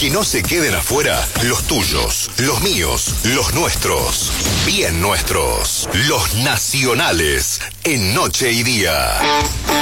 Que no se queden afuera los tuyos, los míos, los nuestros. Bien nuestros. Los nacionales en Noche y Día.